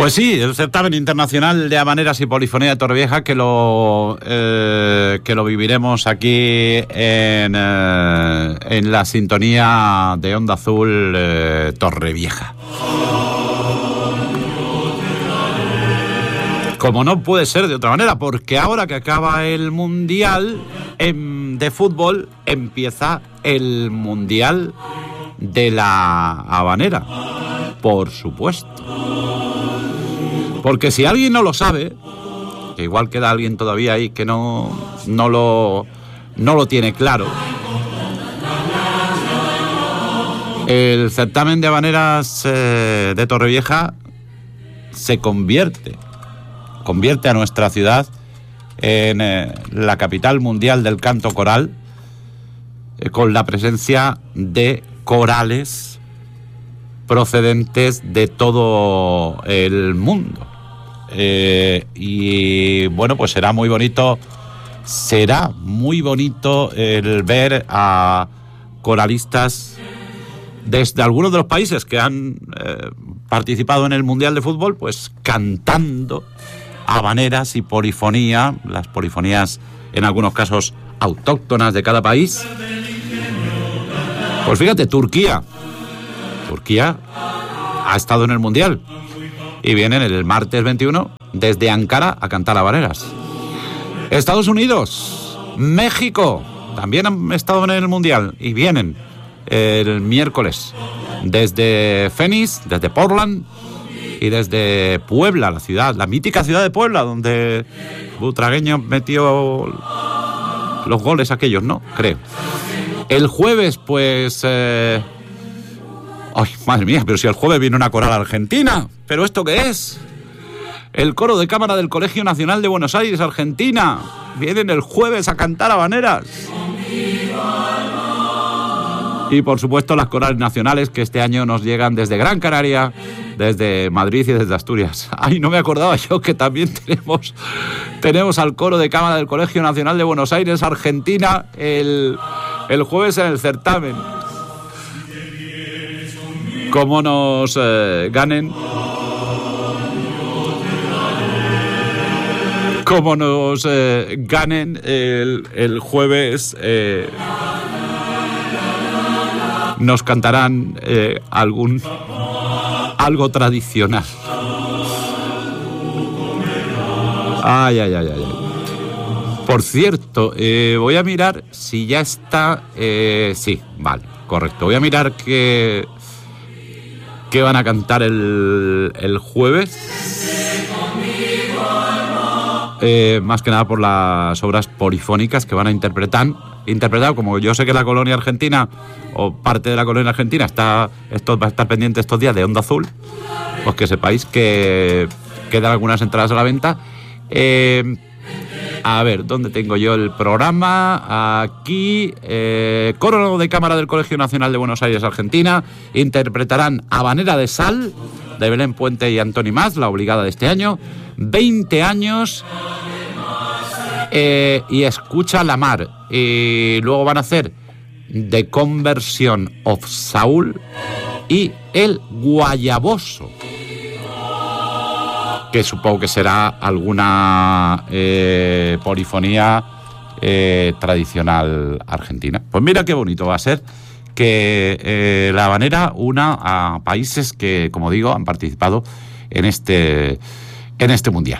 Pues sí, el certamen internacional de habaneras y polifonía de Torrevieja que lo viviremos aquí en la sintonía de Onda Azul Torrevieja. Como no puede ser de otra manera, porque ahora que acaba el Mundial de fútbol, empieza el Mundial de la habanera, por supuesto. Porque si alguien no lo sabe, que igual queda alguien todavía ahí que no lo tiene claro, el certamen de habaneras de Torrevieja se convierte a nuestra ciudad en la capital mundial del canto coral, con la presencia de corales procedentes de todo el mundo. Y bueno, pues será muy bonito el ver a coralistas desde algunos de los países que han participado en el Mundial de Fútbol, pues cantando habaneras y polifonía, las polifonías en algunos casos autóctonas de cada país. Pues fíjate, Turquía ha estado en el Mundial y vienen el martes 21 desde Ankara a cantar habaneras. Estados Unidos, México también han estado en el Mundial y vienen el miércoles desde Phoenix, desde Portland y desde Puebla, la mítica ciudad de Puebla, donde Butragueño metió los goles aquellos, ¿no? Creo. El jueves, pues... ¡Ay, madre mía! Pero si el jueves viene una coral argentina. ¿Pero esto qué es? El coro de cámara del Colegio Nacional de Buenos Aires, Argentina. Vienen el jueves a cantar habaneras. Y por supuesto las corales nacionales que este año nos llegan desde Gran Canaria, desde Madrid y desde Asturias. Ay, no me acordaba yo que también tenemos al coro de cámara del Colegio Nacional de Buenos Aires, Argentina, el jueves en el certamen. Como nos ganen el jueves, nos cantarán algo tradicional. Ay. Por cierto, voy a mirar si ya está... sí, vale, correcto. Voy a mirar qué van a cantar el jueves. Más que nada por las obras polifónicas que van a interpretar, como yo sé que la colonia argentina o parte de la colonia argentina va a estar pendiente estos días de Onda Azul, pues que sepáis que quedan algunas entradas a la venta. A ver, ¿dónde tengo yo el programa? Aquí, coro de cámara del Colegio Nacional de Buenos Aires, Argentina, interpretarán Habanera de Sal, de Belén Puente y Antoni Mas, la obligada de este año, 20 años, y Escucha la Mar. Y luego van a hacer The Conversion of Saúl y El Guayaboso, que supongo que será alguna polifonía tradicional argentina. Pues mira qué bonito va a ser que la habanera una a países que, como digo, han participado en este mundial.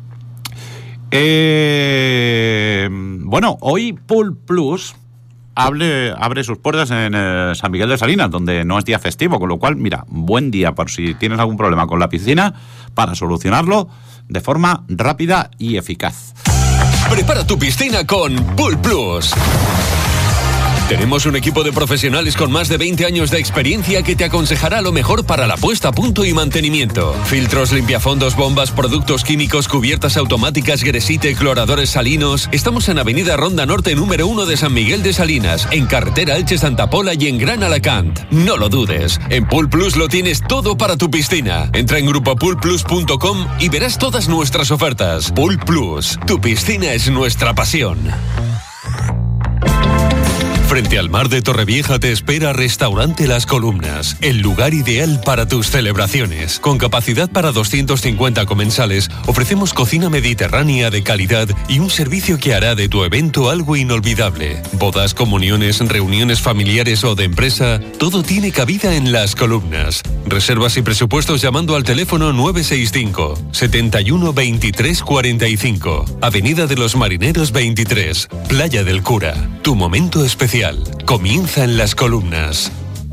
Bueno, hoy Pool Plus abre sus puertas en San Miguel de Salinas, donde no es día festivo, con lo cual, mira, buen día por si tienes algún problema con la piscina, para solucionarlo de forma rápida y eficaz. Prepara tu piscina con Pool Plus. Tenemos un equipo de profesionales con más de 20 años de experiencia que te aconsejará lo mejor para la puesta a punto y mantenimiento. Filtros, limpiafondos, bombas, productos químicos, cubiertas automáticas, gresite, cloradores salinos. Estamos en Avenida Ronda Norte número 1 de San Miguel de Salinas, en carretera Elche-Santa Pola y en Gran Alacant. No lo dudes, en Pool Plus lo tienes todo para tu piscina. Entra en grupopoolplus.com y verás todas nuestras ofertas. Pool Plus, tu piscina es nuestra pasión. Frente al mar de Torrevieja te espera Restaurante Las Columnas, el lugar ideal para tus celebraciones. Con capacidad para 250 comensales, ofrecemos cocina mediterránea de calidad y un servicio que hará de tu evento algo inolvidable. Bodas, comuniones, reuniones familiares o de empresa, todo tiene cabida en Las Columnas. Reservas y presupuestos llamando al teléfono 965 71 23 45, Avenida de los Marineros 23, Playa del Cura. Tu momento especial comienza en Las Columnas.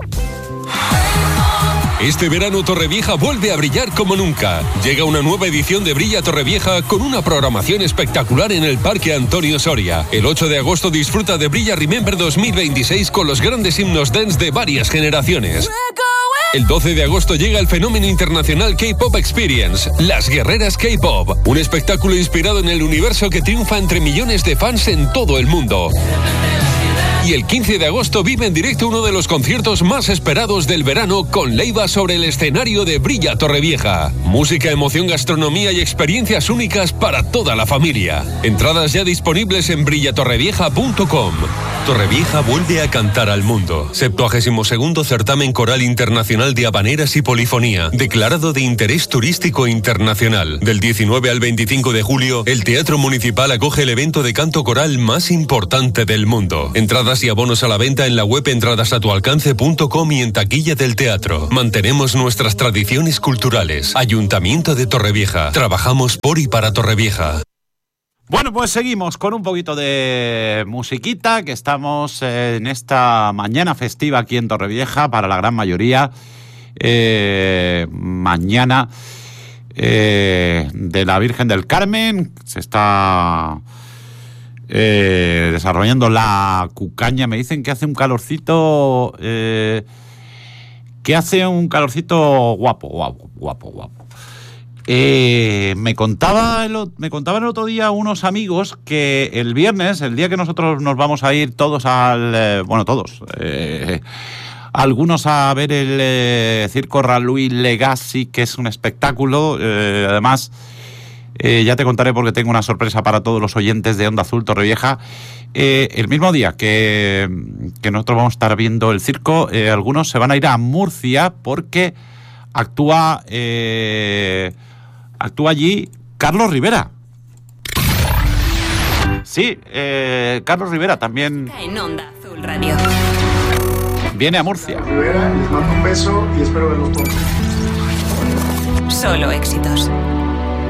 Este verano Torrevieja vuelve a brillar como nunca. Llega una nueva edición de Brilla Torrevieja con una programación espectacular en el Parque Antonio Soria. El 8 de agosto disfruta de Brilla Remember 2026 con los grandes himnos dance de varias generaciones. El 12 de agosto llega el fenómeno internacional K-Pop Experience, Las Guerreras K-Pop, un espectáculo inspirado en el universo que triunfa entre millones de fans en todo el mundo. Y el 15 de agosto vive en directo uno de los conciertos más esperados del verano con Leiva sobre el escenario de Brilla Torrevieja. Música, emoción, gastronomía y experiencias únicas para toda la familia. Entradas ya disponibles en brillatorrevieja.com. Torrevieja vuelve a cantar al mundo. 72º Certamen Coral Internacional de Habaneras y Polifonía, declarado de interés turístico internacional. Del 19 al 25 de julio, el Teatro Municipal acoge el evento de canto coral más importante del mundo. Entradas y abonos a la venta en la web entradasatualcance.com y en taquilla del teatro. Mantenemos nuestras tradiciones culturales. Ayuntamiento de Torrevieja. Trabajamos por y para Torrevieja. Bueno, pues seguimos con un poquito de musiquita, que estamos en esta mañana festiva aquí en Torrevieja para la gran mayoría. Mañana de la Virgen del Carmen. Se está desarrollando la cucaña. Me dicen que hace un calorcito guapo. Me contaban el otro día unos amigos que el viernes, el día que nosotros nos vamos a ir todos algunos a ver el Circo Raluí Legacy, que es un espectáculo, además ya te contaré porque tengo una sorpresa para todos los oyentes de Onda Azul Torrevieja. El mismo día que nosotros vamos a estar viendo el circo, algunos se van a ir a Murcia porque actúa allí Carlos Rivera. Sí, Carlos Rivera también. En Onda Azul Radio. Viene a Murcia. Rivera, les mando un beso y espero verlos pronto. Solo éxitos.